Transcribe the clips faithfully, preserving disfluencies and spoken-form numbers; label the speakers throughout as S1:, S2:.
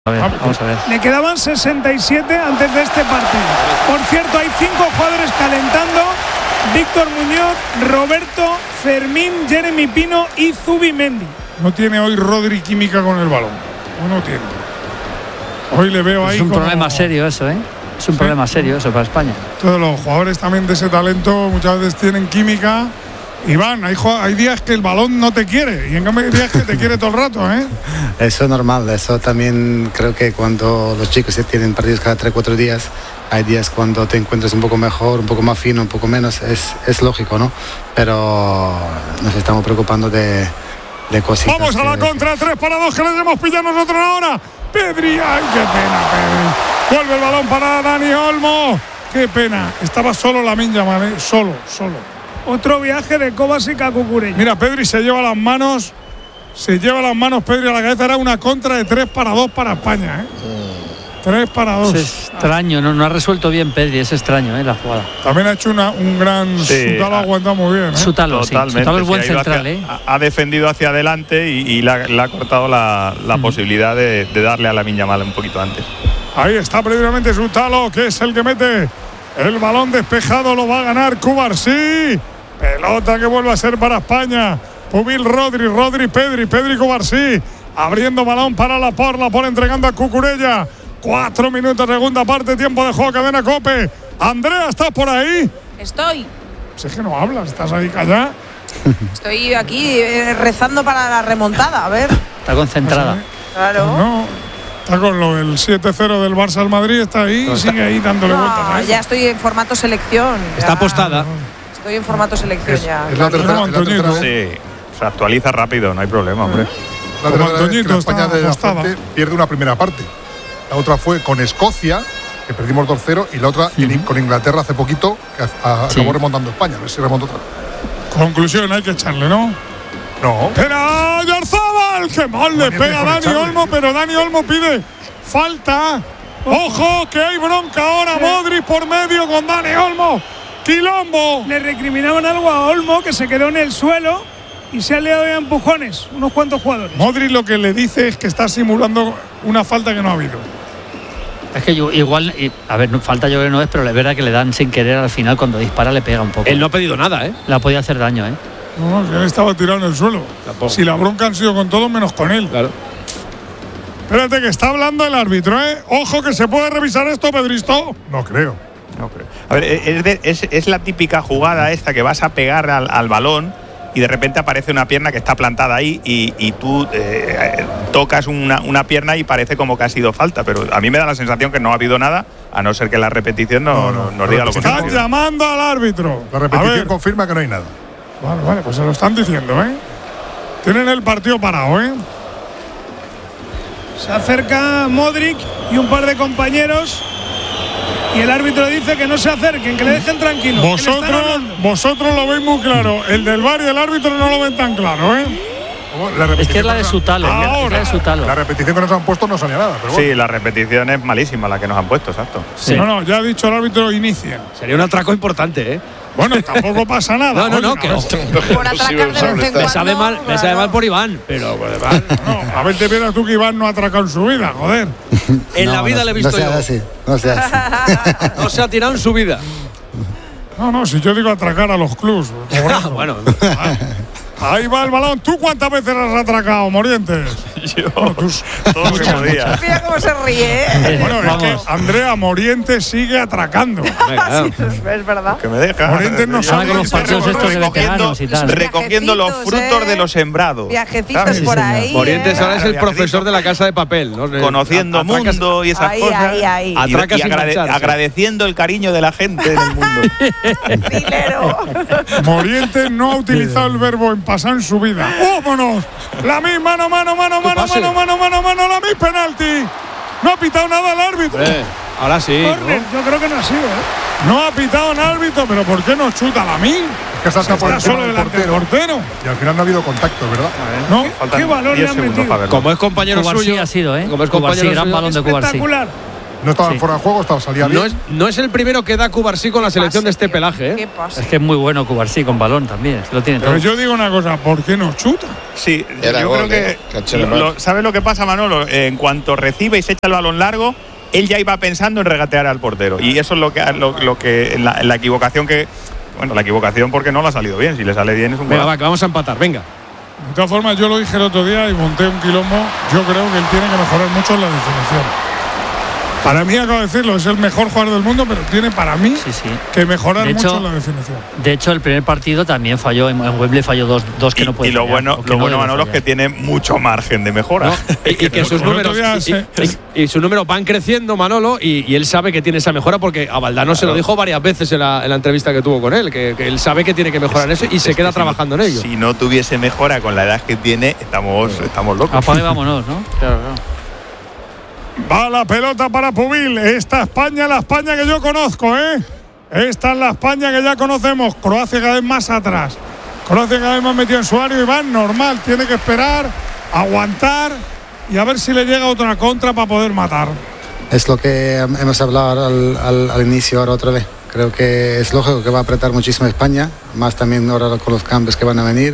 S1: A ver, vamos a ver.
S2: Le quedaban sesenta y siete antes de este partido. Por cierto, hay cinco jugadores calentando: Víctor Muñoz, Roberto, Fermín, Jeremy Pino y Zubimendi.
S3: No tiene hoy Rodri química con el balón. No, no tiene. Hoy le veo ahí.
S1: Es un
S3: como...
S1: problema serio eso, ¿eh? Es un
S3: ¿Sí?
S1: problema serio eso para España.
S3: Todos los jugadores también de ese talento muchas veces tienen química. Iván, hay, hay días que el balón no te quiere y en cambio hay días que te quiere todo el rato, ¿eh?
S4: Eso es normal, eso también creo que cuando los chicos se tienen partidos cada tres cuatro días, hay días cuando te encuentras un poco mejor, un poco más fino, un poco menos, es, es lógico, ¿no? Pero nos estamos preocupando de, de cositas.
S3: Vamos a la
S4: que,
S3: contra, tres para dos, que les hemos pillado nosotros ahora. Pedri, ay, qué pena, Pedri. Vuelve el balón para Dani Olmo. Qué pena, estaba solo Lamine Yamal, ¿eh? Solo, solo.
S2: Otro viaje de Kovacic a Cucurella.
S3: Mira, Pedri se lleva las manos, se lleva las manos Pedri a la cabeza. Era una contra de tres para dos para España, ¿eh? tres para dos.
S1: Es extraño, no, no ha resuelto bien Pedri, es extraño, ¿eh? La jugada.
S3: También ha hecho una, un gran
S5: sí,
S3: Sutalo, ha aguantado muy bien, ¿eh?
S1: Sutalo,
S5: Totalmente.
S1: sí. Sutalo es buen
S5: Sí, ha ido
S1: central,
S5: hacia,
S1: ¿eh?
S5: ha defendido hacia adelante y, y le, ha, le ha cortado la, la mm. posibilidad de, de darle a Lamine Yamal un poquito antes.
S3: Ahí está previamente Sutalo, que es el que mete el balón despejado, lo va a ganar Cubarsí. Pelota que vuelve a ser para España. Pubil Rodri, Rodri Pedri, Pedri Cubarsí. Abriendo balón para Laporte, Laporte entregando a Cucurella. Cuatro minutos, segunda parte, tiempo de juego, cadena COPE. Andrea, ¿estás por ahí?
S6: Estoy.
S3: Si es que no hablas, estás ahí callada.
S6: Estoy aquí eh, rezando para la remontada, a ver.
S1: Está concentrada.
S6: Claro.
S3: No, está con lo del siete cero del Barça al Madrid, está ahí y sigue ahí dándole
S6: no,
S3: vueltas. ¿eh?
S6: Ya estoy en formato selección.
S7: Está
S6: ya.
S7: apostada.
S6: Estoy en formato selección
S8: es,
S6: ya.
S8: Es la tercera, es la tercera
S5: Sí, se actualiza rápido, no hay problema, hombre.
S8: La tercera vez que la España de la
S3: apostada.
S8: Fuente pierde una primera parte. La otra fue con Escocia, que perdimos dos cero, y la otra uh-huh. en, con Inglaterra hace poquito, que a, a, sí. acabó remontando España. A ver si remonta otra.
S3: Conclusión, hay que echarle, ¿no?
S8: No.
S3: ¡Pero Yarzábal! ¡Qué mal le pega a Dani echarle. Olmo! Pero Dani Olmo pide falta. ¡Ojo, que hay bronca ahora! ¿Qué? Modric por medio con Dani Olmo. ¡Quilombo!
S2: Le recriminaban algo a Olmo, que se quedó en el suelo y se ha liado a empujones unos cuantos jugadores.
S3: Modric lo que le dice es que está simulando una falta que no ha habido.
S1: Es que yo, igual, a ver, falta yo creo que no es, pero es verdad que le dan sin querer al final cuando dispara le pega un poco.
S7: Él no ha pedido nada, ¿eh?
S1: Le ha podido hacer daño, ¿eh?
S3: No, no, él estaba tirado en el suelo. Tampoco. Si la bronca han sido con todos menos con él.
S7: Claro.
S3: Espérate que está hablando el árbitro, ¿eh? Ojo que se puede revisar esto, Pedristo.
S8: No creo.
S5: No creo. A ver, es, de, es, es la típica jugada esta que vas a pegar al, al balón y de repente aparece una pierna que está plantada ahí y, y tú eh, tocas una, una pierna y parece como que ha sido falta, pero a mí me da la sensación que no ha habido nada, a no ser que la repetición no, no, no, nos diga lo contrario.
S3: Están llamando al árbitro.
S8: La repetición confirma que no hay nada.
S3: Vale, vale, pues se lo están diciendo, ¿eh? Tienen el partido parado, ¿eh?
S2: Se acerca Modric y un par de compañeros y el árbitro dice que no se acerquen, que le dejen tranquilo.
S3: Vosotros, vosotros lo veis muy claro. El del V A R y el árbitro no lo ven tan claro, ¿eh?
S1: Es que es la de Sutalo.
S3: Ahora,
S1: es la de Sutalo.
S8: La repetición que nos han puesto no salía nada. Pero bueno.
S5: Sí, la repetición es malísima la que nos han puesto, exacto.
S3: Sí. No, no, ya ha dicho el árbitro, inicia.
S7: Sería un atraco importante, ¿eh?
S3: Bueno, tampoco pasa nada.
S7: No, no,
S3: Oye,
S7: no, que
S6: por atracar de vez en
S7: me sabe
S6: cuando,
S7: mal, me sabe mal por Iván, pero por demás.
S3: No, a ver, te vieras tú que Iván no ha atracado en su vida, joder.
S7: En
S4: no,
S7: la vida
S4: no,
S7: le he visto
S4: no
S7: yo.
S4: Así, no sea así.
S7: No se ha tirado en su vida.
S3: No, no, si yo digo atracar a los clubs.
S7: Bueno.
S3: Ahí va el balón. ¿Tú cuántas veces has atracado, Morientes?
S5: Yo,
S3: bueno, tú,
S5: todo lo que podía.
S6: Mira cómo se ríe, ¿eh?
S3: Bueno, es que Andrea Morientes sigue atracando.
S6: Sí, es verdad.
S5: Que me deja.
S3: Morientes no sabe
S1: con los partidos estos de veteranos y tal.
S5: Recogiendo los frutos
S6: eh,
S5: de los sembrados.
S6: Viajecitos
S1: sí,
S6: por
S1: señor.
S6: ahí.
S7: Morientes
S6: eh.
S7: ahora es el profesor de la Casa de Papel, ¿no?
S5: Conociendo
S7: Atracas,
S5: mundo y esas
S6: ahí,
S5: cosas.
S6: Ahí, ahí.
S5: Y,
S7: Atracas
S5: y
S7: sin
S5: agrade,
S7: mancharse.
S5: agradeciendo el cariño de la gente en el mundo.
S6: Dilero.
S3: Morientes no ha utilizado el verbo en pasar en su vida. ¡Vámonos! La misma, mano, mano, mano, mano, mano, mano, mano, mano, la misma penalti. No ha pitado nada el árbitro.
S7: Eh, ahora sí.
S2: Corner,
S7: ¿no?
S2: yo creo que no ha sido, ¿eh?
S3: No ha pitado el árbitro, pero ¿por qué no chuta la mil?
S8: Es que salta por
S3: Está
S8: encima
S3: solo
S8: del
S3: delante del
S8: portero.
S3: portero.
S8: Y al final no ha habido contacto, ¿verdad?
S3: ¿No?
S2: ¿Qué valor le han metido?
S7: Como es compañero
S1: Cubarsí
S7: suyo.
S1: ha sido, ¿eh?
S7: Como es
S1: Cubarsí,
S7: compañero
S1: gran
S7: suyo.
S1: balón de Cubarsí.
S2: Espectacular.
S8: No estaba
S1: Sí.
S8: fuera de juego, estaba salía bien.
S7: No es, no es el primero que da Cubarsí con la selección
S6: Pase,
S7: de este
S6: tío.
S7: pelaje,
S6: ¿Qué
S7: ¿eh?
S6: pasa?
S1: Es que es muy bueno Cubarsí con balón también. es que Lo tiene todo.
S3: Pero yo digo una cosa, ¿por qué no chuta?
S5: Sí,
S9: Era
S5: yo
S9: gol,
S5: creo
S9: ¿eh?
S5: que.
S9: Caché de
S5: lo-
S9: mal.
S5: lo- ¿Sabes lo que pasa, Manolo? Eh, en cuanto recibe y se echa el balón largo, él ya iba pensando en regatear al portero. Y eso es lo que, lo, lo que la, la equivocación que. Bueno, la equivocación porque no le ha salido bien. Si le sale bien es un
S7: Venga,
S5: gol.
S7: va, que vamos a empatar, venga.
S3: De todas formas, yo lo dije el otro día y monté un quilombo. Yo creo que él tiene que mejorar mucho en la definición. Para mí, acabo de decirlo, es el mejor jugador del mundo, pero tiene para mí
S1: Sí, sí.
S3: que mejorar
S1: De
S3: mucho
S1: hecho,
S3: en la definición.
S1: De hecho, el primer partido también falló. En en Wembley falló dos, dos que
S5: Y,
S1: no puede
S5: y lo
S1: fallar,
S5: bueno,
S1: o que
S5: lo
S1: no
S5: bueno
S1: debe
S5: Manolo, es que
S1: fallar.
S5: tiene mucho margen de mejora.
S7: ¿No? Y, y que sus
S3: El otro
S7: números
S3: día
S7: y,
S3: se-
S7: y- y sus números van creciendo, Manolo, y, y él sabe que tiene esa mejora porque a Valdano se lo dijo varias veces en la, en la entrevista que tuvo con él, que, que él sabe que tiene que mejorar en eso y
S5: Es
S7: se
S5: que
S7: queda
S5: si
S7: trabajando
S5: no-
S7: en ello.
S5: Si no tuviese mejora con la edad que tiene, estamos, estamos locos.
S1: Apaga y vámonos, ¿no? Claro, claro.
S3: Va la pelota para Pubil. Esta España, la España que yo conozco, ¿eh? Esta es la España que ya conocemos. Croacia cada vez más atrás. Croacia cada vez más metido en su área y va normal. Tiene que esperar, aguantar y a ver si le llega otra contra para poder matar.
S4: Es lo que hemos hablado al, al, al inicio ahora otra vez. Creo que es lógico que va a apretar muchísimo España, más también ahora con los cambios que van a venir.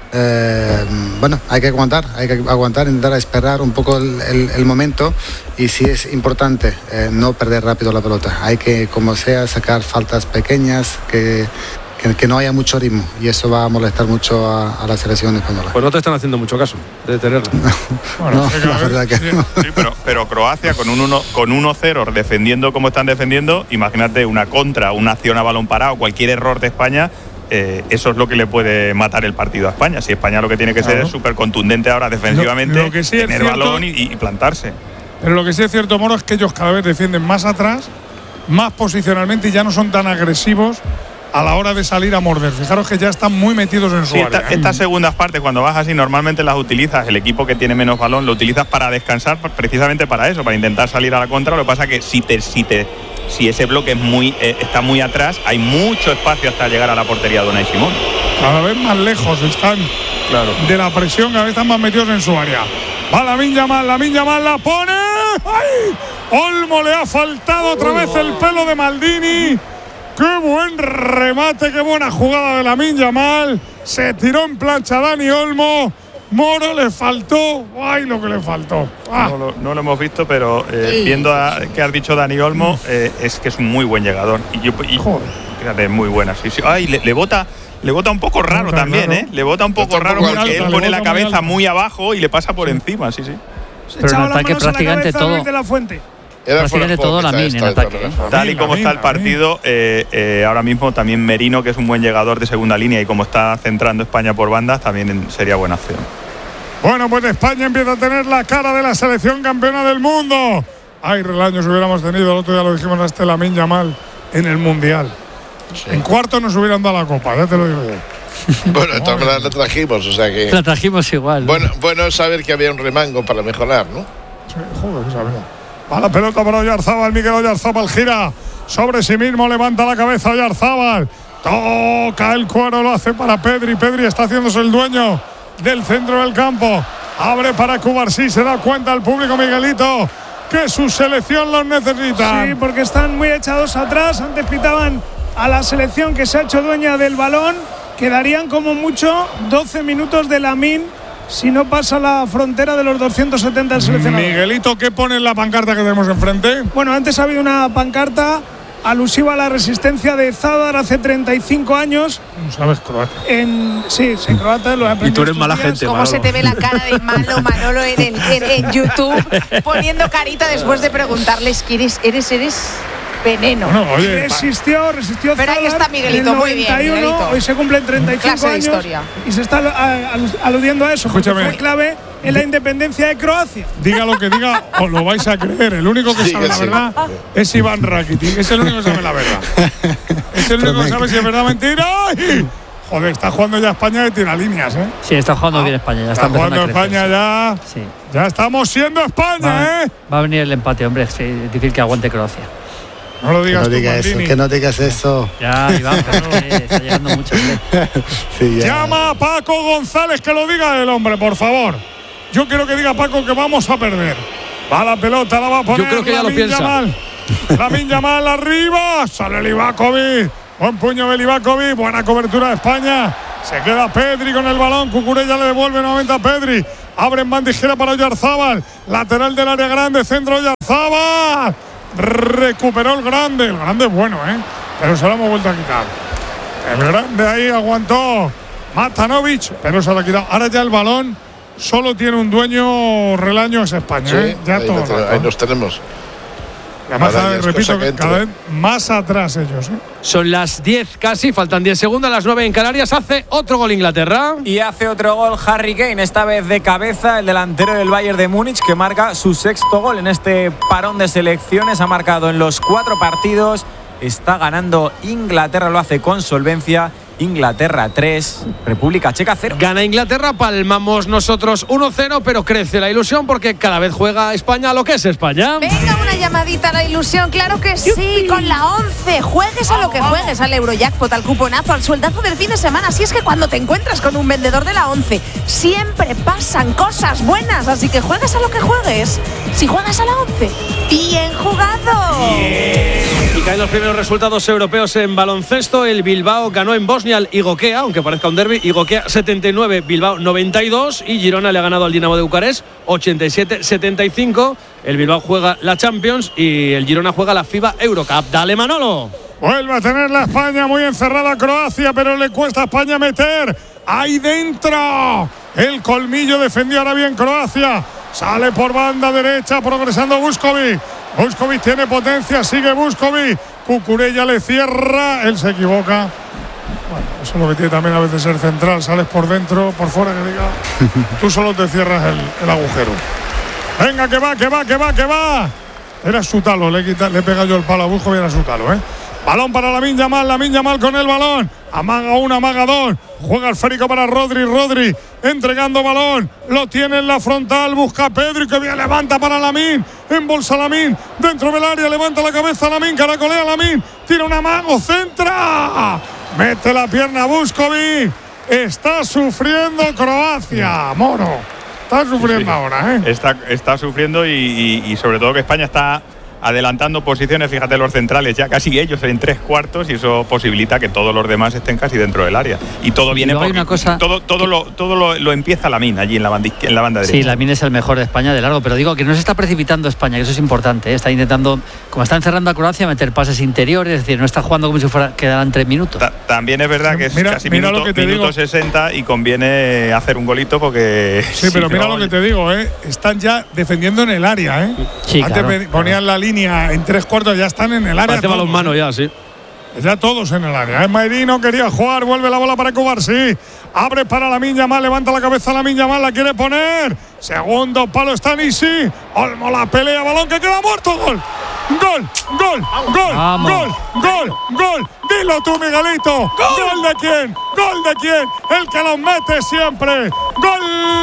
S4: Eh, bueno, hay que aguantar, hay que aguantar, intentar esperar un poco el, el, el momento y sí es importante eh, no perder rápido la pelota. Hay que, como sea, sacar faltas pequeñas, que, que, que no haya mucho ritmo y eso va a molestar mucho a, a la selección española.
S7: Pues no te están haciendo mucho caso de tenerla.
S3: Bueno,
S4: No,
S3: es que
S4: la
S3: a ver,
S4: verdad que
S3: sí.
S4: no.
S5: Sí, pero, pero Croacia con un uno con uno cero defendiendo como están defendiendo, imagínate una contra, una acción a balón parado, cualquier error de España, eh, eso es lo que le puede matar el partido a España. Si España lo que tiene que ser
S3: Claro.
S5: es súper contundente ahora defensivamente,
S3: Lo- lo que sí es
S5: tener
S3: cierto-
S5: balón y, y plantarse.
S3: Pero lo que sí es cierto, Moro, es que ellos cada vez defienden más atrás, más posicionalmente y ya no son tan agresivos a la hora de salir a morder. Fijaros que ya están muy metidos en su
S5: Sí,
S3: área.
S5: esta-
S3: ¿eh?
S5: estas segundas partes, cuando vas así, normalmente las utilizas, el equipo que tiene menos balón, lo utilizas para descansar, precisamente para eso, para intentar salir a la contra. Lo que pasa que si te, si te, si ese bloque es muy, eh, está muy atrás, hay mucho espacio hasta llegar a la portería de Unai Simón.
S3: Cada vez más lejos están
S5: Claro.
S3: de la presión, cada vez están más metidos en su área. Va Lamine Yamal, Lamine Yamal la pone. ¡Ay! Olmo le ha faltado otra vez el pelo de Maldini. ¡Qué buen remate, qué buena jugada de Lamine Yamal! Se tiró en plancha Dani Olmo. Moro le faltó. ¡Ay, lo que le faltó! ¡Ah!
S5: No, lo, no lo hemos visto, pero eh, viendo a, que has dicho Dani Olmo, eh, es que es un muy buen llegador. Y, yo, y
S3: Joder.
S5: fíjate, muy buena. Sí, sí. Ay, le, le bota. Le bota un poco raro
S3: Bota
S5: también,
S3: raro.
S5: ¿eh? Le bota un poco
S9: Está un
S5: raro
S9: poco
S5: porque
S3: alta,
S5: él
S3: le
S5: pone
S3: bota
S5: la
S3: muy
S5: cabeza
S3: alta.
S5: muy abajo y le pasa por encima, sí, sí.
S2: Se
S1: Pero en
S2: echaba las
S1: ataque
S2: manos a la
S1: prácticamente
S2: cabeza
S1: todo.
S2: Luis de la Fuente.
S9: Era
S1: Prácticamente
S9: fuera de
S1: todo
S9: juego,
S1: Lamine
S9: quizá,
S1: en
S9: esta
S1: ataque,
S9: vez,
S1: ¿eh?
S9: ¿no?
S5: Tal y como está el
S3: Lamine,
S5: partido, eh, eh, ahora mismo también Merino, que es un buen llegador de segunda línea, y como está centrando España por bandas, también sería buena opción.
S3: Bueno, pues España empieza a tener la cara de la selección campeona del mundo. Ay, relaños hubiéramos tenido, el otro día lo dijimos a este Lamine Yamal en el Mundial.
S9: Sí.
S3: En cuarto nos hubieran dado la copa, ya te lo digo yo.
S9: Bueno, de todas maneras la trajimos, o sea que.
S1: La trajimos igual. ¿no?
S9: Bueno, bueno saber que había un remango para mejorar, ¿no?
S3: Sí, joder, que sabía. Va la pelota para Oyarzábal, Miguel Oyarzábal gira sobre sí mismo, levanta la cabeza Oyarzábal. Toca el cuero, lo hace para Pedri. Pedri está haciéndose el dueño del centro del campo. Abre para Cubarsí, se da cuenta el público, Miguelito, que su selección los necesita.
S2: Sí, porque están muy echados atrás. Antes pitaban a la selección que se ha hecho dueña del balón. Quedarían como mucho doce minutos de Lamine si no pasa la frontera de los doscientos setenta del seleccionador.
S3: Miguelito, ¿qué pone en la pancarta que tenemos enfrente?
S2: Bueno, antes ha habido una pancarta alusiva a la resistencia de Zadar hace treinta y cinco años.
S3: No sabes croata.
S2: En, sí, sí, croata, lo he aprendido
S7: Y tú eres
S2: estos
S7: mala
S2: días.
S7: gente,
S6: ¿Cómo se te ve la cara de malo Manolo en, el- en, en YouTube poniendo carita después de preguntarles que eres, eres, eres veneno?
S3: Bueno, oye,
S2: Resistió, resistió
S6: Pero ahí
S2: Zadar
S6: está Miguelito,
S2: en el
S6: muy bien,
S2: noventa y uno,
S6: Miguelito.
S2: hoy se cumplen treinta y cinco
S6: Clase de
S2: años
S6: historia.
S2: y se está a- a- aludiendo a eso, porque
S3: Escúchame.
S2: fue clave en la independencia de Croacia.
S3: diga lo que diga, os lo vais a creer. El único que
S9: Sí,
S3: sabe
S9: que
S3: la
S9: sí.
S3: verdad es Iván Rakitic. Es el único que sabe la verdad. Es el único que sabe si es verdad o mentira. ¡Ay! Joder, está jugando ya España de tiralíneas, ¿eh?
S1: Sí, está jugando bien España. Ya está,
S3: Está jugando
S1: empezando a crecer,
S3: España ya.
S1: Sí.
S3: Ya estamos siendo España,
S1: Va,
S3: ¿eh?
S1: va a venir el empate, hombre. Es difícil que aguante Croacia.
S3: No lo
S4: Que
S3: digas
S4: no
S3: tú,
S4: digas eso,
S3: Maldini.
S4: que no digas eso.
S1: Ya, Iván, pero es que está llegando mucho, hombre.
S4: Sí, ya.
S3: Llama a Paco González que lo diga el hombre, por favor. Yo quiero que diga Paco que vamos a perder. Va la pelota, la va a poner.
S7: Yo creo que ya lo piensa.
S3: Yamal. Lamine Yamal arriba. Sale Livakovic. Buen puño de Livakovic. Buena cobertura de España. Se queda Pedri con el balón. Cucurella le devuelve nuevamente a Pedri. Abre en bandejera para Oyarzábal. Lateral del área grande. Centro Oyarzábal. Recuperó el grande. El grande es bueno, ¿eh? Pero se lo hemos vuelto a quitar. El grande ahí aguantó Matanovic, pero se lo ha quitado. Ahora ya el balón solo tiene un dueño, Relaño, es España.
S9: Sí,
S3: ¿eh? Ya
S9: ahí,
S3: todo
S9: nos,
S3: rato.
S9: ahí nos tenemos.
S3: Además, cada vez, repito,
S9: que
S3: cada vez más atrás ellos. ¿eh?
S7: Son las diez casi, faltan diez segundos, las nueve en Canarias. Hace otro gol Inglaterra.
S10: Y hace otro gol Harry Kane, esta vez de cabeza, el delantero del Bayern de Múnich, que marca su sexto gol en este parón de selecciones. Ha marcado en los cuatro partidos. Está ganando Inglaterra, lo hace con solvencia. Inglaterra tres, República Checa cero.
S7: Gana Inglaterra, palmamos nosotros uno cero, pero crece la ilusión porque cada vez juega España a lo que es España.
S6: Venga, una llamadita a la ilusión, claro que sí, ¡yupi! Con la once. Juegues a lo que juegues, al Eurojackpot, al cuponazo, al sueldazo del fin de semana. Así es que cuando te encuentras con un vendedor de la once, siempre pasan cosas buenas. Así que juegues a lo que juegues. Si juegas a la once, bien jugado.
S7: Yeah. Y caen los primeros resultados europeos en baloncesto. El Bilbao ganó en Bosnia al Igokea, aunque parezca un derbi. Igokea setenta y nueve, Bilbao noventa y dos. Y Girona le ha ganado al Dinamo de Bucarest ochenta y siete setenta y cinco. El Bilbao juega la Champions y el Girona juega la FIBA Eurocup. Dale, Manolo.
S3: Vuelve a tener la España muy encerrada a Croacia, pero le cuesta a España meter. Ahí dentro. El colmillo defendió ahora bien Croacia. Sale por banda derecha, progresando Vuskovic. Vuskovic tiene potencia, sigue Vuskovic. Cucurella le cierra, él se equivoca. Bueno, eso es lo que tiene también a veces ser central. Sales por dentro, por fuera, que diga. Tú solo te cierras el, el agujero. Venga, que va, que va, que va, que va. Era su talo, le, quita, le pega yo el palo a Vuskovic, era su talo, ¿eh? Balón para Lamine Yamal, Lamine Yamal con el balón. Amaga uno, amaga dos. Juega el esférico para Rodri, Rodri entregando balón. Lo tiene en la frontal, busca a Pedri, que bien levanta para Lamine. Embolsa Lamine, dentro del área, levanta la cabeza Lamine, caracolea Lamine. Tira un amago, centra. Mete la pierna Vuskovic. Está sufriendo Croacia, Moro. Está sufriendo sí, ahora, ¿eh?
S5: Está, está sufriendo y, y, y sobre todo que España está adelantando posiciones, fíjate, los centrales ya casi ellos en tres cuartos y eso posibilita que todos los demás estén casi dentro del área y todo viene
S1: porque una cosa
S5: todo todo lo todo lo, lo empieza Lamine allí en la banda en la banda derecha.
S1: Sí, Lamine es el mejor de España de largo, pero digo que no se está precipitando España, que eso es importante, ¿eh? Está intentando, como está encerrando a Croacia, meter pases interiores, es decir, no está jugando como si fuera quedaran tres minutos.
S5: Ta también es verdad que es
S3: mira,
S5: casi
S3: mira
S5: minuto, minuto sesenta y conviene hacer un golito porque
S3: sí, pero mira no, lo que te digo, ¿eh? Están ya defendiendo en el área, ¿eh?
S1: Sí,
S3: antes
S1: claro,
S3: ponían
S1: claro.
S3: la línea en tres cuartos, ya están en el área.
S7: Parece balonmano ya, sí.
S3: Ya todos en el área. ¿eh? Merino quería jugar, vuelve la bola para Cubarsí. Abre para Lamine Yamal, levanta la cabeza Lamine Yamal, la quiere poner. Segundo palo está Nisi. Olmo la pelea, balón que queda muerto. Gol. Gol, gol, gol,
S1: Vamos.
S3: gol, gol, gol. Dilo tú, Miguelito. ¿Gol? ¿Gol de quién? ¿Gol de quién? El que los mete siempre. Gol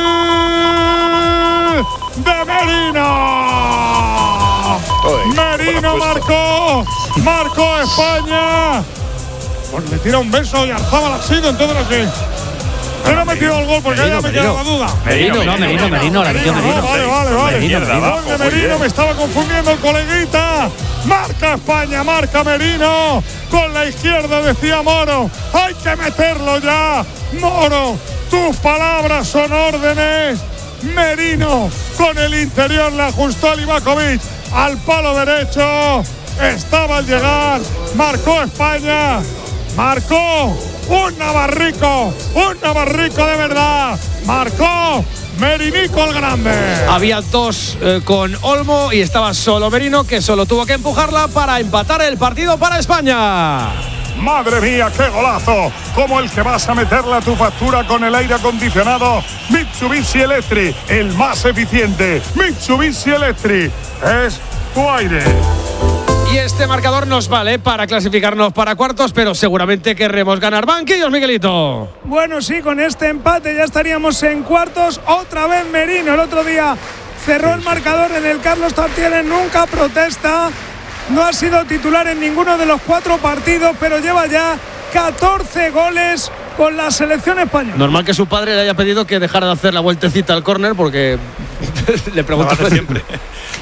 S3: de Merino. Merino marcó, marcó España. Pues le tira un beso y Arzábal ha sido en todo lo que. Pero no me tiró el gol porque
S1: Merino,
S3: ya me
S1: Merino.
S3: queda la duda.
S1: Merino, no, Merino, Merino, la metió Merino.
S3: Vale, vale, vale.
S1: Merino, Merino.
S3: Gol de Merino, me estaba confundiendo el coleguita. Marca España, marca Merino. Con la izquierda decía Moro. Hay que meterlo ya. Moro, tus palabras son órdenes. Merino con el interior le ajustó a Livakovic al palo derecho. Estaba al llegar. Marcó España. Marcó un navarrico. Un navarrico de verdad. Marcó Merinico el grande.
S7: Había dos eh, con Olmo y estaba solo Merino, que solo tuvo que empujarla para empatar el partido para España.
S3: Madre mía, qué golazo. Como el que vas a meterle a tu factura con el aire acondicionado Mitsubishi Electric, el más eficiente. Mitsubishi Electric es tu aire.
S7: Y este marcador nos vale para clasificarnos para cuartos, pero seguramente querremos ganar. Banquillos, Miguelito.
S2: Bueno, sí, con este empate ya estaríamos en cuartos. Otra vez Merino, el otro día cerró el marcador en el Carlos Tartiere, nunca protesta. No ha sido titular en ninguno de los cuatro partidos, pero lleva ya catorce goles con la selección española.
S7: Normal que su padre le haya pedido que dejara de hacer la vueltecita al córner porque le preguntaba
S5: siempre.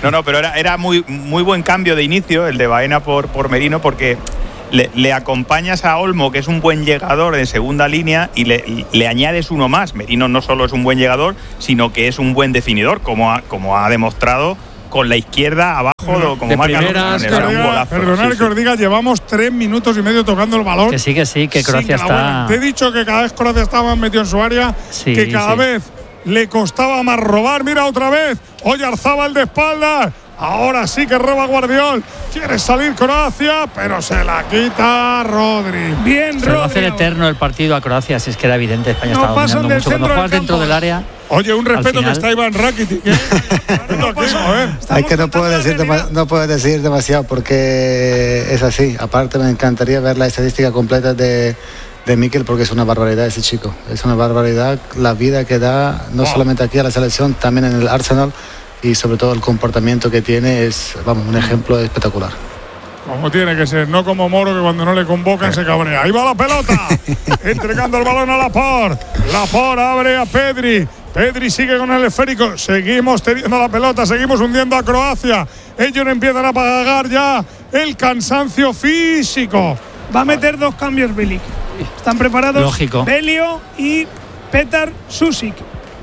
S5: No, no, pero era, era muy, muy buen cambio de inicio el de Baena por, por Merino, porque le, le acompañas a Olmo, que es un buen llegador de segunda línea, y le, le añades uno más. Merino no solo es un buen llegador, sino que es un buen definidor, como ha, como ha demostrado con la izquierda abajo, no, como marca
S3: primeras, Perdonad que os diga, llevamos tres minutos y medio tocando el balón.
S1: Que sí, que sí, que Croacia sí, está...
S3: Te he dicho que cada vez Croacia estaba más metido en su área, sí, que cada sí. vez le costaba más robar. Mira otra vez, Oyarzábal de espaldas. Ahora sí que roba Guardiol. Quiere salir Croacia, pero se la quita Rodri. Bien,
S1: se
S3: Rodri.
S1: Va a hacer eterno el partido a Croacia, si es que era evidente. España no estaba dominando mucho. Cuando juegas dentro del área.
S3: Oye, un respeto final... que está Iván Rakitic. ¿eh? no
S4: Hay que no puedo, decir dema- no puedo decir demasiado porque es así. Aparte, me encantaría ver la estadística completa de. de Mikel, porque es una barbaridad ese chico. Es una barbaridad la vida que da, no wow. solamente aquí a la selección, también en el Arsenal, y sobre todo el comportamiento que tiene es, vamos, un ejemplo espectacular.
S3: Como tiene que ser, no como Moro, que cuando no le convocan se cabrea. Ahí va la pelota, entregando el balón a Laporte. Laporte abre a Pedri. Pedri sigue con el esférico. Seguimos teniendo la pelota, seguimos hundiendo a Croacia. Ellos empiezan a pagar ya el cansancio físico.
S2: Va a meter dos cambios, Bilic. Están preparados.
S1: Lógico.
S2: Belio y Petar Sušić.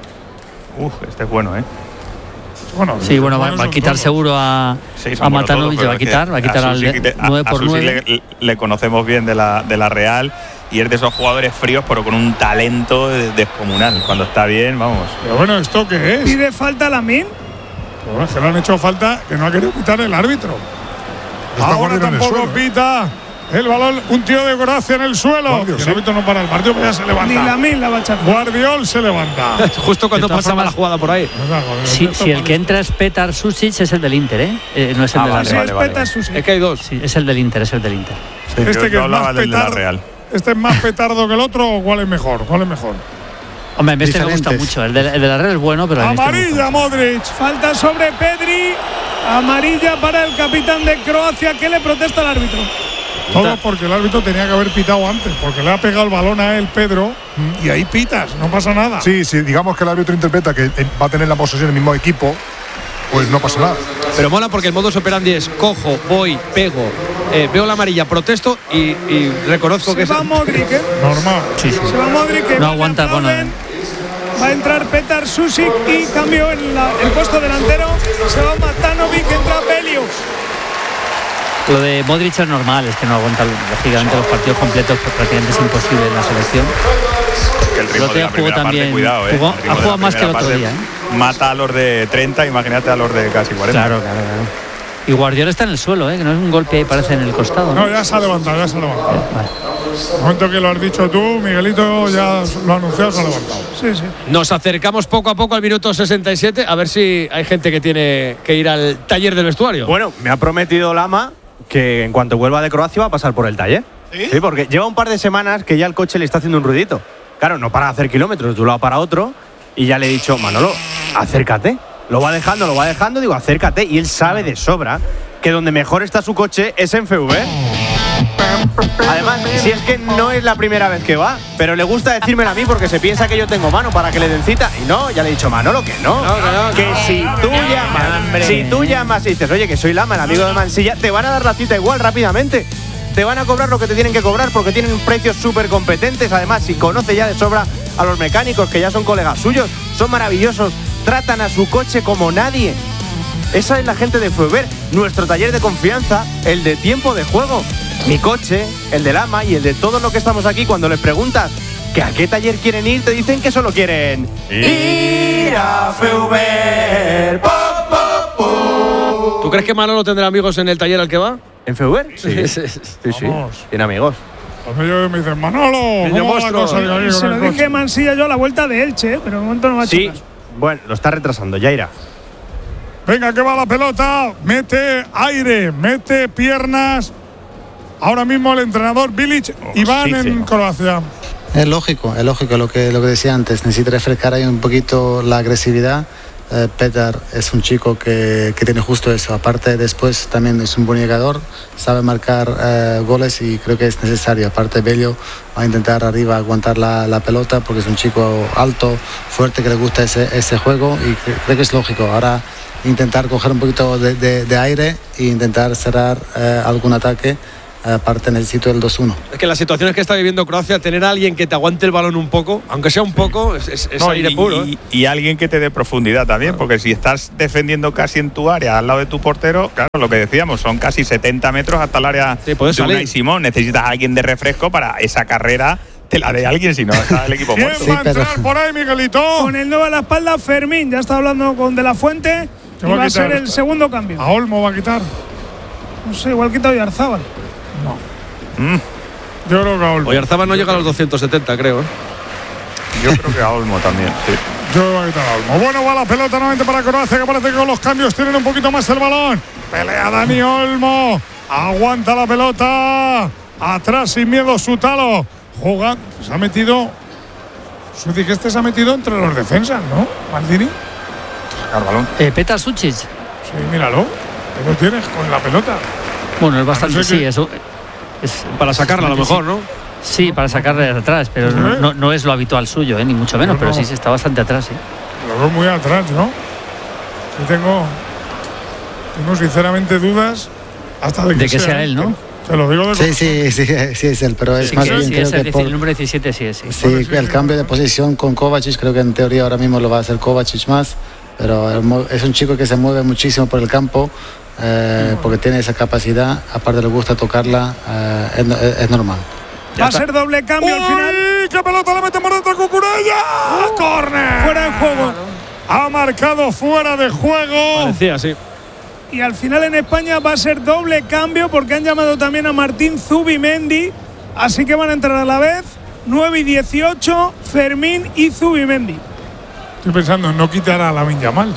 S5: Uf, este es bueno, ¿eh?
S3: Bueno,
S1: sí, bueno, va, va a quitar todos. seguro a, sí, a Matanovic, va a quitar, va a quitar a al nueve por nueve.
S5: Le, le conocemos bien de la, de la Real y es de esos jugadores fríos, pero con un talento descomunal. Cuando está bien, vamos.
S3: Pero bueno, ¿esto qué es?
S2: ¿Pide falta a Lamine?
S3: Bueno, es que le han hecho falta que no ha querido quitar el árbitro. Está Ahora tampoco suelo, pita. ¿eh? El balón, un tío de Croacia en el suelo. Guardiol, el árbitro no para el partido, pero ya se levanta.
S2: Ni Lamine la va a echar.
S3: Guardiol se levanta.
S7: Justo cuando pasaba la jugada por ahí.
S1: Si sí, sí, el que entra es Petar Sušić, es el del Inter, ¿eh? eh no es el
S5: ah,
S1: de la
S5: vale,
S1: Real.
S5: Vale, vale, vale.
S2: Es,
S7: es que hay dos.
S1: Sí, es el del Inter, es el del Inter.
S3: Sí. Este
S5: Yo,
S3: que
S5: yo
S3: es más petardo,
S5: Real.
S3: ¿Este es más petardo que el otro o cuál es mejor? ¿Cuál es mejor?
S1: Hombre, a mí este me gusta mucho. El de, el de la Real es bueno, pero a mí
S3: amarilla
S1: este
S3: Modric.
S2: Falta sobre Pedri. Amarilla para el capitán de Croacia, que le protesta al árbitro.
S3: Todo porque el árbitro tenía que haber pitado antes, porque le ha pegado el balón a él, Pedro, y ahí pitas, no pasa nada.
S8: Sí, sí, digamos que el árbitro interpreta que va a tener la posesión del mismo equipo, pues no pasa nada.
S7: Pero mola porque el modus operandi es cojo, voy, pego, eh, veo la amarilla, protesto y, y reconozco
S2: se
S7: que
S2: va
S7: es…
S2: Modric, ¿eh?
S3: Normal.
S1: Sí, sí.
S2: Se va Modric, que
S1: no aguanta, bueno. Eh.
S2: Va a entrar Petar Sušić y cambio en la, el puesto delantero. Se va Matanovic, entra Belio.
S1: Lo de Modric es normal, es que no aguanta lógicamente los partidos completos, pues prácticamente es imposible en la selección.
S5: Que el ritmo de la primera
S1: también,
S5: parte, cuidado, ¿eh?
S1: Jugó, ha jugado más que el otro día, ¿eh?
S5: Mata a los de treinta, imagínate a los de casi cuarenta.
S1: Claro, claro, claro. Y Guardiola está en el suelo, ¿eh? Que no es un golpe ahí, parece en el costado.
S3: No, no ya se ha levantado, ya se ha levantado. Eh, vale. El momento que lo has dicho tú, Miguelito ya lo ha anunciado, se ha levantado.
S2: Sí, sí.
S7: Nos acercamos poco a poco al minuto sesenta y siete, a ver si hay gente que tiene que ir al taller del vestuario.
S11: Bueno, me ha prometido Lama que en cuanto vuelva de Croacia va a pasar por el taller. ¿Sí? Sí, porque lleva un par de semanas que ya el coche le está haciendo un ruidito. Claro, no para hacer kilómetros de un lado para otro. Y ya le he dicho, Manolo, acércate. Lo va dejando, lo va dejando, digo, acércate. Y él sabe de sobra que donde mejor está su coche es en F V. Además, si es que no es la primera vez que va, pero le gusta decírmelo a mí porque se piensa que yo tengo mano para que le den cita. Y no, ya le he dicho, Manolo, que no. no, que, no que no, si tú llamas, si tú llamas y dices, oye, que soy Lama, el amigo de Mansilla, te van a dar la cita igual rápidamente. Te van a cobrar lo que te tienen que cobrar porque tienen precios súper competentes. Además, si conoce ya de sobra a los mecánicos, que ya son colegas suyos, son maravillosos, tratan a su coche como nadie. Esa es la gente de Feuber, nuestro taller de confianza, el de tiempo de juego. Mi coche, el de Lama y el de todos los que estamos aquí, cuando les preguntas que a qué taller quieren ir, te dicen que solo quieren ir a Feuber.
S7: ¿Tú crees que Manolo tendrá amigos en el taller al que va?
S11: ¿En Feuber? Sí, sí, sí, sí. Tiene amigos.
S3: Pues ellos me dicen, Manolo, ¿cómo va la cosa?
S2: Y se lo dije Mansilla yo a la vuelta de Elche, ¿eh? Pero de momento no va a
S11: Sí,
S2: chicas.
S11: Bueno, lo está retrasando, ya irá.
S3: Venga, que va la pelota, mete aire, mete piernas. Ahora mismo el entrenador Bilic y van sí, en sí. Croacia.
S4: Es lógico, es lógico lo que, lo que decía antes. Necesita refrescar ahí un poquito la agresividad. Eh, Petar es un chico que, que tiene justo eso. Aparte, después también es un buen llegador, sabe marcar eh, goles y creo que es necesario. Aparte, Bello va a intentar arriba aguantar la, la pelota porque es un chico alto, fuerte, que le gusta ese, ese juego y creo que es lógico. Ahora intentar coger un poquito de, de, de aire e intentar cerrar eh, algún ataque. Aparte necesito el dos uno.
S7: Es que las situaciones que está viviendo Croacia, tener a alguien que te aguante el balón un poco, aunque sea un poco, es, es, es
S5: no,
S7: aire
S5: y,
S7: puro.
S5: Y,
S7: ¿eh?
S5: y alguien que te dé profundidad también, porque si estás defendiendo casi en tu área, al lado de tu portero, claro, lo que decíamos, son casi setenta metros hasta el área
S7: sí,
S5: de Unai Simón. Necesitas a alguien de refresco para esa carrera. Te la de alguien, si no está el equipo muerto.
S3: ¿Quién va a entrar sí, por ahí, Miguelito?
S2: Con el nueve a la espalda, Fermín. Ya está hablando con De La Fuente. Y va, va a ser el segundo cambio.
S3: ¿A Olmo va a quitar?
S2: No sé, igual quita a Oyarzábal.
S3: No. Mm. Yo creo que a Olmo.
S7: Oyarzábal no llega a los doscientos setenta, creo. ¿eh?
S5: Yo creo que a Olmo también, sí.
S3: Yo voy a quitar a Olmo. Bueno, va la pelota nuevamente para Croacia, que parece que con los cambios tienen un poquito más el balón. Pelea Dani Olmo. Aguanta la pelota. Atrás sin miedo Sutalo. Juega. Se ha metido. Suci que este se ha metido entre los defensas, ¿no? Maldini.
S5: Sacar balón.
S1: Eh, Petar Sucic.
S3: Sí, míralo. ¿Qué lo tienes con la pelota?
S1: Bueno, es bastante. No sé sí, que... eso.
S7: Es para sacarla a lo mejor, ¿no?
S1: Sí, para sacarla de atrás, pero no, no, no es lo habitual suyo, ¿eh? Ni mucho menos, no, pero sí se está bastante atrás, ¿sí?
S3: Lo veo muy atrás, ¿no? Yo tengo, tengo sinceramente dudas hasta de que,
S1: de que
S3: sea,
S1: sea él, ¿no?
S3: Te lo digo de
S4: sí, sí, sí, sí es él, pero es
S1: sí,
S4: más
S1: sí,
S4: bien
S1: sí,
S4: creo
S1: es
S4: que
S1: el,
S4: por,
S1: el número diecisiete sí es, sí.
S4: Sí, sí, sí el sí, cambio sí. de posición con Kovacic, creo que en teoría ahora mismo lo va a hacer Kovacic más, pero es un chico que se mueve muchísimo por el campo. Eh, porque tiene esa capacidad, aparte le gusta tocarla, eh, es, es normal.
S2: Va a ser doble cambio
S3: ¡Uy!
S2: al final.
S3: ¡Qué pelota le mete por dentro Cucurella! ¡Uh! ¡Córner!
S2: Fuera de juego.
S3: Ha marcado fuera de juego.
S7: Parecía, sí.
S2: Y al final en España va a ser doble cambio porque han llamado también a Martín Zubimendi. Así que van a entrar a la vez nueve y dieciocho, Fermín y Zubimendi.
S3: Estoy pensando en no quitar a Lamine Yamal.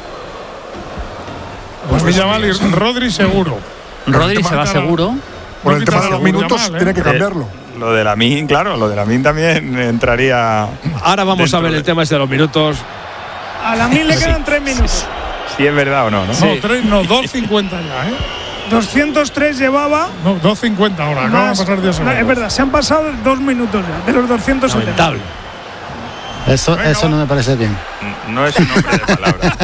S3: Pues Villamal y Rodri seguro.
S1: Rodri se va seguro.
S8: Por el tema de los minutos Yamal, ¿eh? Tiene que cambiarlo.
S5: Eh, lo de Lamine, claro, lo de Lamine también entraría.
S7: Ahora vamos a ver
S5: de...
S7: el tema este de los minutos.
S2: A Lamine le quedan tres minutos.
S5: Si es verdad o no, ¿no?
S3: Sí. No, tres, no, dos cincuenta ya, ¿eh?
S2: doscientos tres llevaba.
S3: No, dos cincuenta ahora, acaban de pasar diez segundos.
S2: No, es verdad, se han pasado dos minutos ya, de los doscientos setenta.
S7: Lamentable.
S4: Eso, Venga, eso no me parece bien.
S5: No es un hombre de palabras.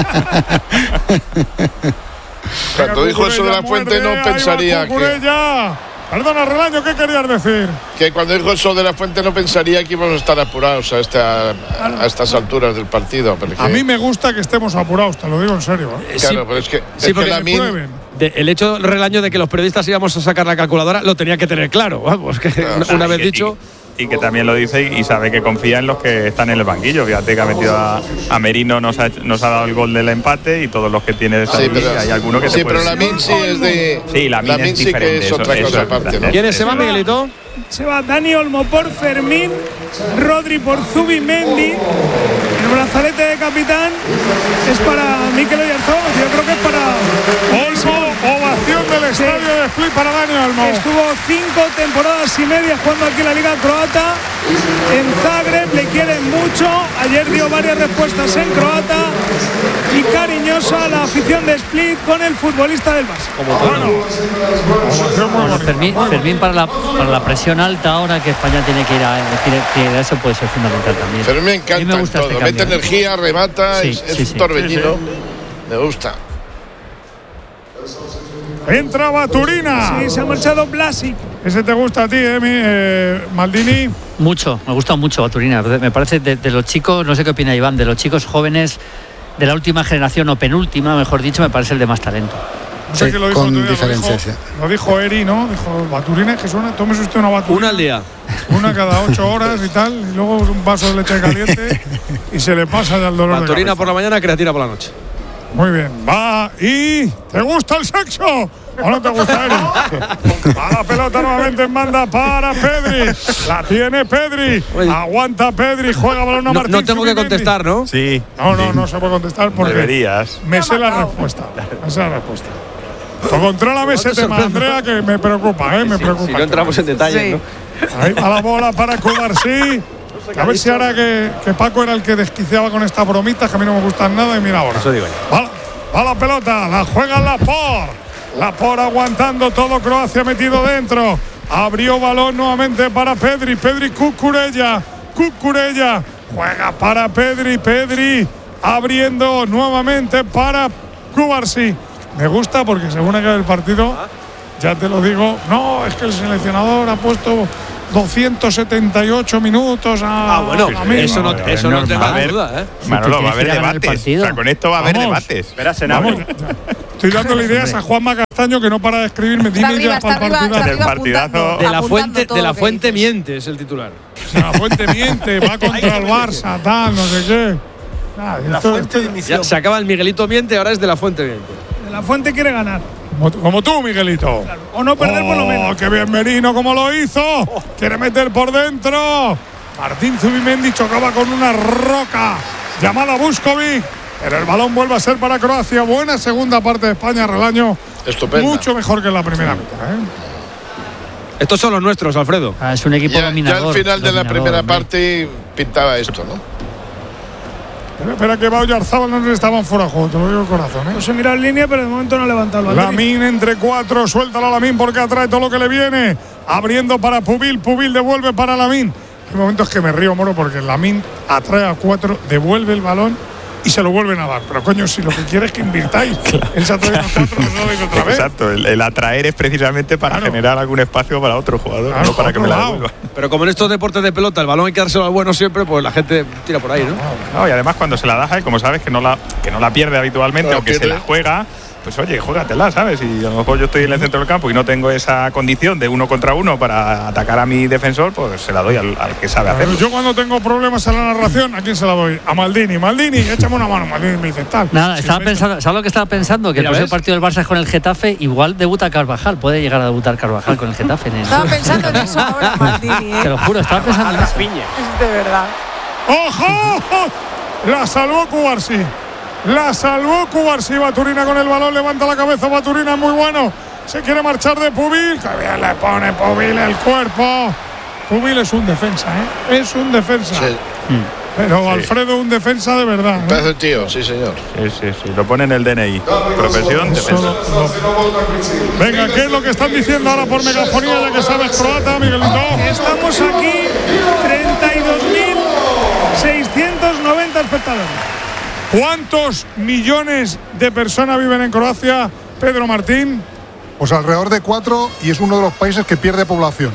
S9: Cuando dijo eso de La Fuente no pensaría que…
S3: Perdona, Relaño, ¿qué querías decir?
S9: Que cuando dijo eso de La Fuente no pensaría que íbamos a estar apurados a, esta, a estas alturas del partido. Porque…
S3: A mí me gusta que estemos apurados, te lo digo en serio. ¿eh?
S9: Claro,
S7: sí,
S9: pero es que,
S7: sí,
S9: es que la min…
S7: de, el hecho, Relaño, de que los periodistas íbamos a sacar la calculadora lo tenía que tener claro. Vamos, que claro, una vez
S5: que,
S7: dicho…
S5: Y, y que también lo dice y sabe que confía en los que están en el banquillo. Fíjate que ha metido a, a Merino, nos ha, nos ha dado el gol del empate y todos los que tiene de esta
S9: sí, pero,
S5: hay alguno que
S9: sí,
S5: te puede…
S9: Sí, pero la min sí es de…
S5: Sí, la min es
S9: sí
S5: diferente,
S9: que es otra
S5: eso,
S9: cosa
S5: eso,
S9: aparte, ¿no?
S7: ¿Quiénes se van, Miguelito?
S2: Se va Dani Olmo por Fermín, Rodri por Zubimendi. El brazalete de capitán es para Mikel Oyarzabal. Yo creo que es para
S3: Olmo. Ovación del estadio sí. de Split para Dani Olmo.
S2: Estuvo cinco temporadas y media jugando aquí en la Liga Croata. En Zagreb le quieren mucho. Ayer dio varias respuestas en croata. Y cariñosa la afición de Split con el futbolista del Barça.
S7: Como bueno.
S1: Bueno, Fermín, Fermín para, la, para la presión alta ahora que España tiene que ir a, que a eso puede ser fundamental también.
S9: Pero me encanta
S1: me gusta
S9: todo.
S1: Este
S9: Mete
S1: cambio,
S9: energía, remata,
S1: sí,
S9: es, es
S1: sí,
S9: un
S1: sí.
S9: torbellino.
S3: Sí, sí.
S9: Me gusta.
S3: Entra Baturina.
S2: Sí, se ha marchado Blasic.
S3: Ese te gusta a ti, eh, mi, eh Maldini.
S1: Mucho, me gusta mucho Baturina. Me parece de, de los chicos, no sé qué opina Iván, de los chicos jóvenes de la última generación o penúltima, mejor dicho, me parece el de más talento.
S3: No sé
S4: sí,
S3: que lo dijo,
S4: con diferencia,
S3: lo dijo,
S4: sí.
S3: Lo dijo Eri, ¿no? Dijo Baturina, que suena, tómese usted una Baturina.
S7: Una al día.
S3: Una cada ocho horas y tal, y luego un vaso de leche caliente y se le pasa ya el dolor.
S7: Baturina por la mañana, creatina por la noche.
S3: Muy bien, va y… ¿Te gusta el sexo? ¿O no te gusta, Eri? A la pelota nuevamente en banda para Pedri. La tiene Pedri. Aguanta Pedri, juega balón a
S7: no,
S3: Martín.
S7: No tengo que contestar, ¿no?
S5: Sí.
S3: No, no, no se puede contestar porque…
S5: Deberías.
S3: Me sé la respuesta. Me sé la respuesta. Contrólame ese tema, Andrea, que me preocupa, ¿eh? Me
S11: sí,
S3: preocupa.
S11: Si no entramos en detalle, sí.
S3: ¿no? Ahí va la bola para Cubarsí. A ver si ahora que, que Paco era el que desquiciaba con estas bromitas, que a mí no me gustan nada, y mira ahora.
S11: Eso digo yo.
S3: Va, va la pelota, la juega Lapor. Lapor aguantando todo, Croacia metido dentro. Abrió balón nuevamente para Pedri. Pedri Cucurella. Cucurella juega para Pedri. Pedri abriendo nuevamente para Cubarsí. Me gusta porque según acabe el partido, ya te lo digo, no, es que el seleccionador ha puesto doscientos setenta y ocho minutos a.
S7: Ah, bueno,
S3: a mí.
S7: eso no, eso no te va a duda, ¿eh?
S5: Manolo, va a haber debates. O sea, con esto va a haber
S3: Vamos.
S5: debates.
S11: Verás, en
S3: Vamos, estoy dándole ideas a Juanma Castaño que no para de escribirme.
S6: Está
S3: Dime
S6: arriba,
S3: ideas
S6: está
S3: para el
S6: arriba,
S3: partidazo.
S6: está arriba
S5: Del partidazo.
S6: apuntando,
S7: De la
S6: apuntando
S7: fuente,
S6: todo
S7: de la
S6: lo que
S7: fuente
S6: dices.
S7: miente es el titular.
S3: Si la fuente miente, va contra el Barça, tal, no sé qué. Ah,
S12: La
S3: esto-
S12: fuente de
S7: Ya
S12: emisión.
S7: se acaba el Miguelito miente, ahora es de la fuente miente.
S2: De la Fuente quiere ganar.
S3: Como, como tú, Miguelito.
S2: O no perder por lo
S3: Oh,
S2: menos.
S3: ¡Qué bien Merino, cómo lo hizo! Quiere meter por dentro. Martín Zubimendi chocaba con una roca llamada Buskovic. Pero el balón vuelve a ser para Croacia. Buena segunda parte de España, Relaño.
S9: Estupenda.
S3: Mucho mejor que en la primera mitad, ¿eh?
S7: Estos son los nuestros, Alfredo.
S1: Ah, es un equipo
S9: Ya, ya
S1: dominador.
S9: al final de la
S1: dominador,
S9: primera
S1: hombre.
S9: parte pintaba esto, ¿no?
S3: Pero espera que va Oyarzábal, no estaban fuera de juego, te lo digo de corazón, ¿eh?
S2: No se mira en línea, pero de momento no ha levantado el banderín.
S3: Lamin entre cuatro, suéltalo a Lamin porque atrae todo lo que le viene. Abriendo para Pubil, Pubil devuelve para Lamin. Hay momentos que me río, Moro, porque Lamin atrae a cuatro, devuelve el balón y se lo vuelven a dar. Pero coño, si lo que quieres es que invirtáis, él se atrae a cuatro, no lo doy otra vez.
S5: Exacto, el, el atraer es precisamente para
S3: Claro.
S5: generar algún espacio para otro jugador,
S3: Claro,
S5: no para que me la
S3: otro lado.
S5: devuelva.
S7: Pero como en estos deportes de pelota el balón hay que dárselo al bueno siempre, pues la gente tira por ahí, ¿no?
S5: No, y además cuando se la das a él, como sabes que no la, que no la pierde habitualmente,
S9: No la
S5: aunque se
S9: pierde.
S5: la juega, pues oye, juégatela, ¿sabes? Y a lo mejor yo estoy en el centro del campo y no tengo esa condición de uno contra uno para atacar a mi defensor, pues se la doy al, al que sabe hacerlo.
S3: Yo cuando tengo problemas en la narración, ¿a quién se la doy? A Maldini. Maldini, échame una mano. Maldini me dice tal.
S1: Nada,
S3: Sí,
S1: estaba
S3: sí,
S1: pensando, ¿sabes lo que estaba pensando? Que el
S7: Mira,
S1: próximo
S7: ¿ves?
S1: partido del Barça es con el Getafe, igual debuta Carvajal, puede llegar a debutar Carvajal con el Getafe. En el-
S6: Estaba pensando en eso ahora, Maldini, ¿eh?
S1: Te lo juro, estaba pensando en eso.
S6: Es de verdad.
S3: ¡Ojo! La salvó Cubarsí. La salvó Cubarsí. Baturina con el balón. Levanta la cabeza. Baturina muy bueno. Se quiere marchar de Pubil. Que bien le pone Pubil el cuerpo. Pubil es un defensa, ¿eh? Es un defensa.
S9: Sí.
S3: Pero
S5: Sí.
S3: Alfredo, un defensa de verdad. ¿eh?
S9: Pedazo de tío, sí, señor.
S5: Sí, sí, sí, lo pone en el D N I. Profesión, defensa.
S3: Solo- no. Venga, ¿qué es lo que están diciendo ahora por megafonía? Ya que sabes croata, Miguelito.
S2: Estamos aquí, treinta y dos mil seiscientos noventa espectadores.
S3: ¿Cuántos millones de personas viven en Croacia, Pedro Martín?
S8: Pues alrededor de cuatro y es uno de los países que pierde población.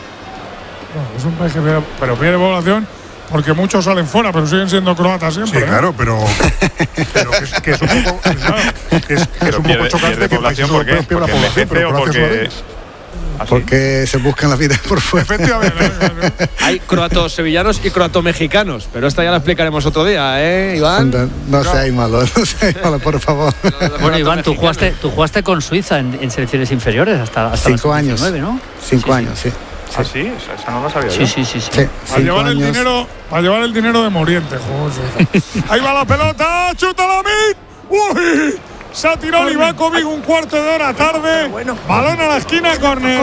S3: Bueno, es un país que pierde, pero pierde población porque muchos salen fuera, pero siguen siendo croatas siempre.
S8: Sí,
S3: ¿eh?
S8: claro, pero, pero que, es, que es un poco, que es, que es
S5: Pero
S8: un
S5: pierde,
S8: poco chocante
S5: pierde
S8: que
S5: población,
S8: países
S5: ¿por qué?
S8: europeos pierdan
S5: Porque
S8: población,
S5: envejece
S8: pero
S5: o
S8: Croacia es uno de
S5: porque.
S8: ellos.
S5: ¿Así?
S4: Porque se buscan la vida por fuera.
S3: Efectivamente.
S7: Hay croatos sevillanos y croatos mexicanos, pero esta ya la explicaremos otro día, ¿eh, Iván?
S4: No, no seáis malos, no seáis malos, por favor.
S1: Bueno, Iván, tú jugaste, tú jugaste con Suiza en, en selecciones inferiores hasta, hasta
S4: Cinco
S1: las
S4: años.
S1: diecinueve, ¿no?
S4: Cinco años, sí.
S5: ¿Ah, sí? Esa, esa no la sabía
S1: Sí,
S5: yo.
S1: sí, sí, sí.
S4: Sí,
S3: Para
S4: cinco
S3: llevar el
S4: años.
S3: dinero, para llevar el dinero de Moriente, jugó Suiza. Ahí va la pelota, chuta la mit. Uy, se ha tirado Livakovic un cuarto de hora tarde. Balón a la esquina, córner.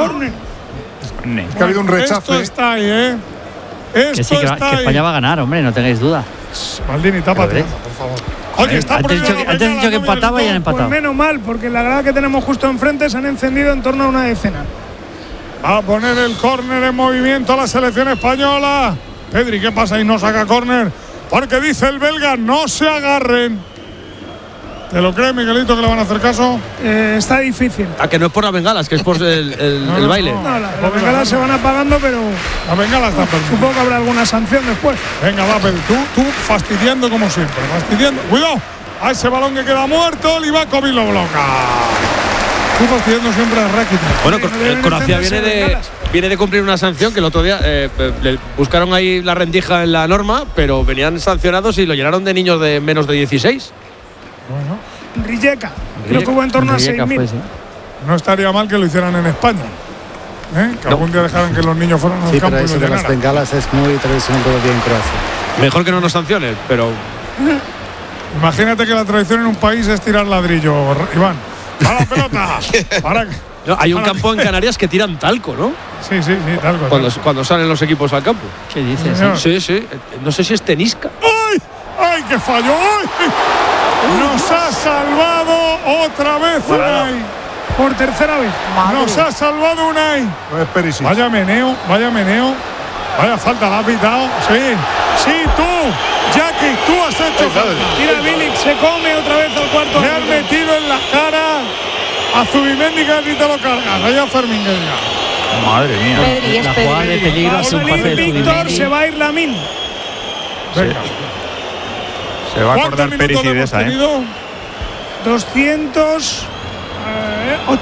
S5: Ne.
S8: Es que ha habido un rechazo.
S3: Esto está ahí, ¿eh? Esto
S1: Que sí, que, va-
S3: está
S1: que
S3: ahí.
S1: España va a ganar, hombre, no tengáis duda.
S3: Maldini, tápate,
S1: ¿Ves?
S3: por favor. Oye, está
S1: Antes he dicho que, antes he dicho que empataba y han
S2: Pues
S1: empatado.
S2: menos mal, porque la grada que tenemos justo enfrente se han encendido en torno a una decena.
S3: Va a poner el córner en movimiento la selección española. Pedri, ¿qué pasa? Y no saca córner. Porque dice el belga, no se agarren. ¿Te lo crees, Miguelito, que le van a hacer caso?
S2: Eh, está difícil.
S7: Ah, que no es por las bengalas, que es por el, el-
S3: No,
S7: el
S3: no,
S7: baile.
S3: no.
S2: No, la- las bengalas se van apagando, pero
S3: La bengala está perdida.
S2: supongo que habrá alguna sanción después.
S3: Venga, va, Pedri. Tú, tú fastidiando como siempre. Fastidiando. Cuidado. A ese balón que queda muerto. Livakovic lo bloca. Tú fastidiando siempre a Rakitic.
S7: Bueno,
S2: No
S7: Cro-
S2: deben
S7: Croacia viene
S2: encenderse
S7: de,
S2: bengalas.
S7: viene de cumplir una sanción que el otro día eh, eh, le buscaron ahí la rendija en la norma, pero venían sancionados y lo llenaron de niños de menos de dieciséis.
S3: Bueno,
S2: Rijeka, creo que hubo en torno a
S1: Rijeka
S2: seis
S1: fue,
S2: mil.
S1: sí.
S3: no estaría mal que lo hicieran en España. ¿Eh? Que
S1: No.
S3: algún día dejaran que los niños fueran al
S4: Sí,
S3: campo
S4: pero
S3: y lo
S4: eso de las
S3: llenaran.
S4: bengalas es muy tradicional todavía en Croacia.
S7: Mejor que no nos sancionen, pero
S3: Imagínate que la tradición en un país es tirar ladrillo, Iván. ¡A la pelota! Para que-
S7: no, hay un
S3: para
S7: campo en
S3: que-
S7: Canarias que tiran talco, ¿no?
S3: Sí, sí, sí, tal cosa.
S7: Cuando, cuando salen los equipos al campo.
S1: ¿Qué dices?
S3: Señor.
S7: Sí, sí. No sé si es tenisca.
S3: ¡Ay! ¡Ay, que falló! ¡Ay! Nos ha salvado otra vez Unai.
S2: Por tercera vez.
S3: Nos ha salvado Unai.
S8: No es Perisic.
S3: Vaya meneo, vaya meneo. Vaya falta, la ha pitado. Sí, Sí, tú, Jackie, tú has hecho falta.
S2: Mira, Bilic se come otra vez al cuarto.
S3: Le han metido en la cara a Zubimendi, que ni te lo cargas. Allá Fermín Guerra.
S5: Madre mía.
S6: Pedri, es
S1: La
S6: Pedri.
S1: jugada de peligro
S2: Va
S1: ha
S2: a
S1: sido un pase
S2: salir
S1: de
S2: Víctor,
S1: Zubimendi.
S2: se va a ir Lamine.
S3: Venga.
S5: Se va a
S3: ¿Cuántos
S5: acordar
S3: minutos
S5: Perisic de
S3: hemos
S5: esa, ¿eh?
S3: tenido?
S2: doscientos ochenta